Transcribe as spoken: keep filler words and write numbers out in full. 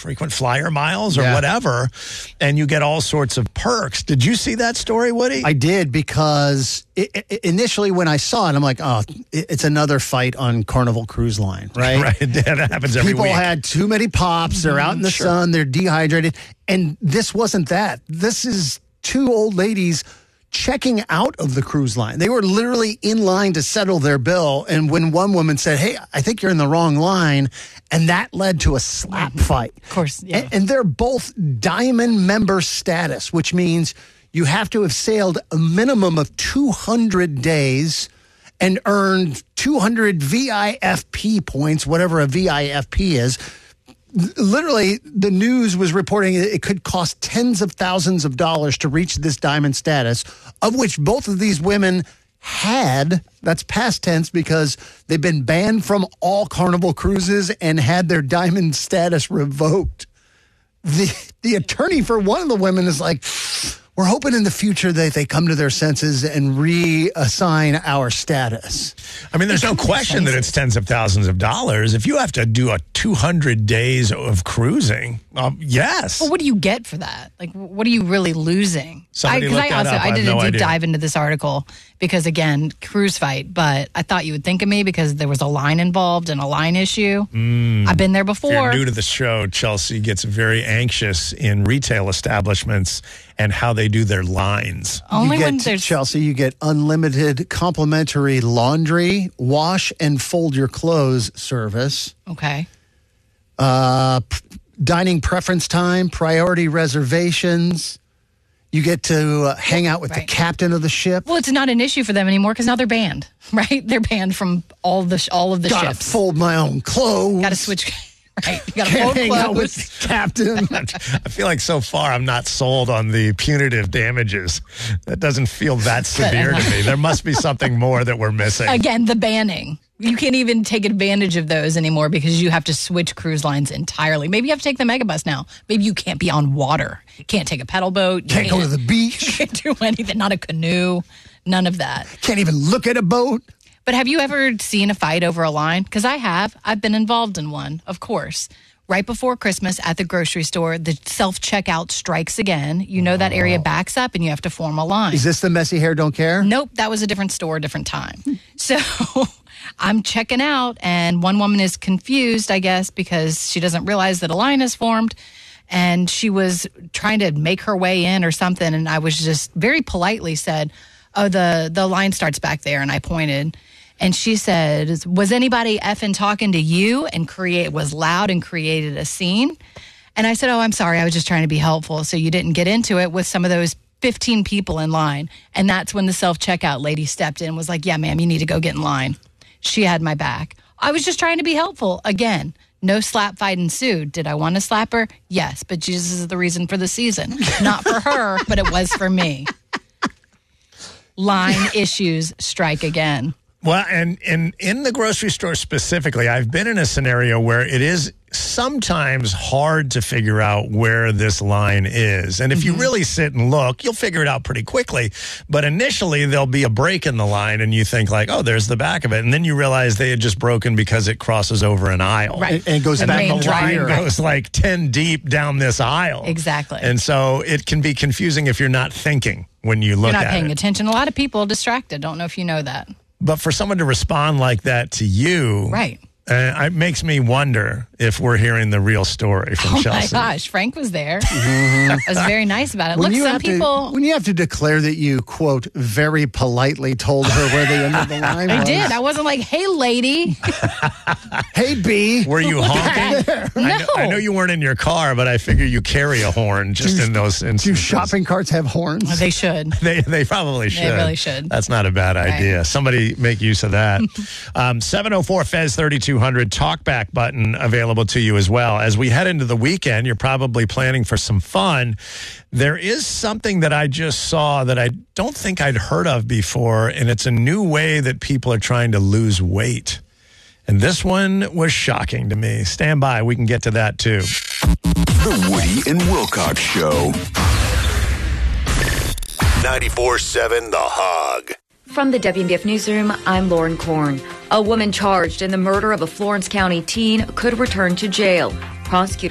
frequent flyer miles or Yeah. whatever, and you get all sorts of perks. Did you see that story, Woody? I did, because it, it, initially when I saw it, I'm like, oh, it, it's another fight on Carnival Cruise Line, right? Right, that happens every People week. had too many pops. They're out in the Sure. sun. They're dehydrated. And this wasn't that. This is two old ladies checking out of the cruise line. They were literally in line to settle their bill. And when one woman said, hey, I think you're in the wrong line, and that led to a slap fight. Of course, yeah. And, and they're both diamond member status, which means you have to have sailed a minimum of two hundred days and earned two hundred V I F P points, whatever a V I F P is. Literally, the news was reporting it could cost tens of thousands of dollars to reach this diamond status, of which both of these women had. That's past tense, because they've been banned from all Carnival cruises and had their diamond status revoked. The, the attorney for one of the women is like, we're hoping in the future that they come to their senses and reassign our status. I mean, there's no question that it's tens of thousands of dollars. If you have to do a two hundred days of cruising, um, yes. Well, what do you get for that? Like, what are you really losing? Somebody I, 'cause look I that also up. I I have did no a deep idea. dive into this article because, again, cruise fight. But I thought you would think of me because there was a line involved and a line issue. Mm. I've been there If you're before. new to the show, Chelsea gets very anxious in retail establishments and how they do their lines. Only you when get, there's Chelsea, you get unlimited complimentary laundry, wash and fold your clothes service, okay. uh, p- dining preference time, priority reservations. You get to uh, hang out with Right. the captain of the ship. Well, it's not an issue for them anymore because now they're banned, right? They're banned from all the sh- all of the Gotta ships. fold my own clothes. Got to switch. Right. You got to Can't fold hang out with clothes. the captain. I feel like so far I'm not sold on the punitive damages. That doesn't feel that severe to me. There must be something more that we're missing. Again, the banning. You can't even take advantage of those anymore because you have to switch cruise lines entirely. Maybe you have to take the megabus now. Maybe you can't be on water. You can't take a pedal boat. You Can't go to the You beach. can't do anything. Not a canoe. None of that. Can't even look at a boat. But have you ever seen a fight over a line? Because I have. I've been involved in one, of course. Right before Christmas at the grocery store, the self-checkout strikes again. You know that area backs up and you have to form a line. Is this the messy hair don't care? Nope, that was a different store, different time. So I'm checking out, and one woman is confused, I guess, because she doesn't realize that a line is formed, and she was trying to make her way in or something, and I was just very politely said, oh, the, the line starts back there, and I pointed. And she said, was anybody effing talking to you? And create was loud and created a scene. And I said, oh, I'm sorry. I was just trying to be helpful. So you didn't get into it with some of those fifteen people in line. And that's when the self-checkout lady stepped in and was like, yeah, ma'am, you need to go get in line. She had my back. I was just trying to be helpful. Again, no slap fight ensued. Did I want to slap her? Yes. But Jesus is the reason for the season. Not for her, but it was for me. Line issues strike again. Well, and, and in the grocery store specifically, I've been in a scenario where it is sometimes hard to figure out where this line is. And if Mm-hmm. you really sit and look, you'll figure it out pretty quickly. But initially, there'll be a break in the line, and you think like, oh, there's the back of it. And then you realize they had just broken because it crosses over an aisle. Right. And, and it goes And back then to the line here. goes like ten deep down this aisle. Exactly. And so it can be confusing if you're not thinking when you look You're not at paying it. attention. A lot of people are distracted. Don't know if you know that. But for someone to respond like that to you, Right. uh, it makes me wonder if we're hearing the real story from Oh Chelsea. my gosh, Frank was there. I was very nice about it. When Look, you some have people. to, when you have to declare that you, quote, very politely told her where the end of the line was. I did. I wasn't like, hey, lady. Hey, B. Were you honking? I, know, I know you weren't in your car, but I figure you carry a horn just Do- in those Do instances. shopping carts have horns? They should. They they probably should. really should. That's not a bad idea. Right. Somebody make use of that. um, seven oh four Fez thirty-two hundred talkback button available to you as well. As we head into the weekend, you're probably planning for some fun. There is something that I just saw that I don't think I'd heard of before, and it's a new way that people are trying to lose weight. And this one was shocking to me. Stand by. We can get to that too. The Woody and Wilcox Show. ninety-four seven The Hog. From the W M B F Newsroom, I'm Lauren Korn. A woman charged in the murder of a Florence County teen could return to jail. Prosecutors